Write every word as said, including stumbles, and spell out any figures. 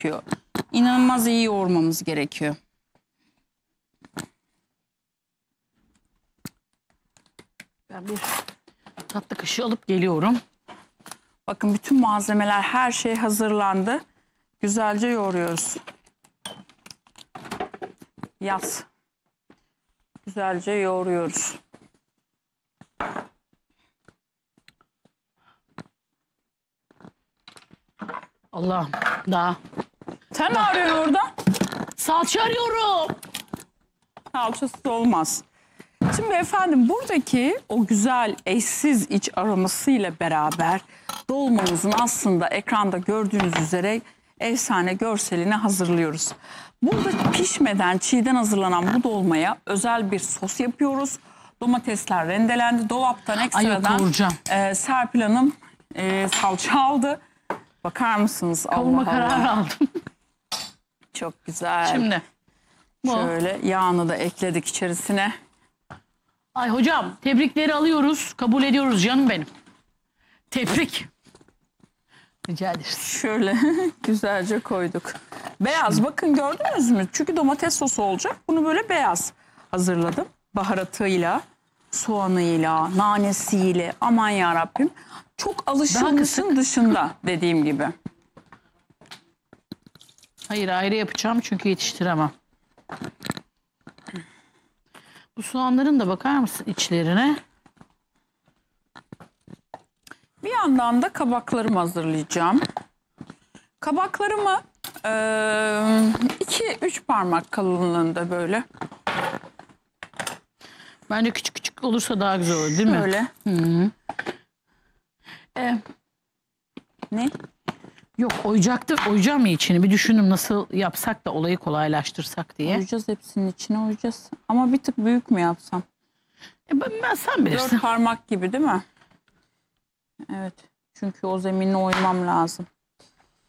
gerekiyor. İnanılmaz iyi yoğurmamız gerekiyor. Ben bir tatlı kaşığı alıp geliyorum. Bakın bütün malzemeler, her şey hazırlandı. Güzelce yoğuruyoruz. Yaz. Güzelce yoğuruyoruz. Allah'ım daha. Sen ne arıyorsun orada? Salça arıyorum. Salçasız olmaz. Şimdi efendim buradaki o güzel eşsiz iç aromasıyla beraber dolmamızın aslında ekranda gördüğünüz üzere efsane görselini hazırlıyoruz. Burada pişmeden çiğden hazırlanan bu dolmaya özel bir sos yapıyoruz. Domatesler rendelendi. Dolaptan ekstradan kavuracağım. e, Serpil Hanım e, salça aldı. Bakar mısınız? Kavurma Allah kararı Allah. aldım. Çok güzel. Şimdi. Bu. Şöyle yağını da ekledik içerisine. Ay hocam tebrikleri alıyoruz. Kabul ediyoruz canım benim. Tebrik. Rica ederiz. Şöyle güzelce koyduk. Beyaz bakın gördünüz mü? Çünkü domates sosu olacak. Bunu böyle beyaz hazırladım. Baharatıyla, soğanıyla, nanesiyle. Aman yarabbim. Çok alışılmışın dışında dediğim gibi. Hayır ayrı yapacağım çünkü yetiştiremem. Bu soğanların da bakar mısın içlerine? Bir yandan da kabaklarımı hazırlayacağım. Kabaklarımı iki üç parmak kalınlığında böyle. Bence küçük küçük olursa daha güzel olur değil mi? Böyle. Ee, Ne? yok oyacaktı. Oyacağım mı içini? Bir düşündüm nasıl yapsak da olayı kolaylaştırsak diye. Oyacağız hepsinin içine oyacağız. Ama bir tık büyük mü yapsam? E, ben, ben sen bilirsin. Dört parmak gibi değil mi? Evet. Çünkü o zeminle oymam lazım.